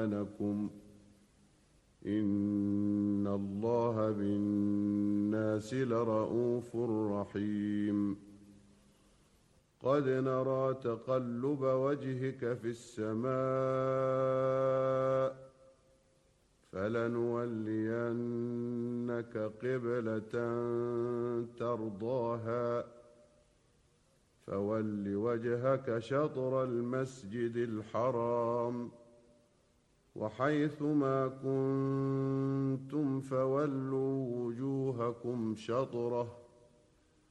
إيمانكم إن الله بالناس لرءوف رحيم قد نرى تقلب وجهك في السماء فلنولينك قبلة ترضاها فول وجهك شطر المسجد الحرام وحيث ما كنتم فولوا وجوهكم شطره